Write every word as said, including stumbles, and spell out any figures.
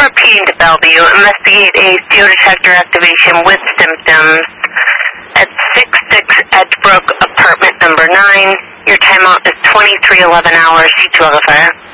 repeating to Bellevue, investigate a C O detector activation with symptoms at six six Edgebrook, apartment number nine. Your timeout is twenty-three eleven hours, C two L F I R.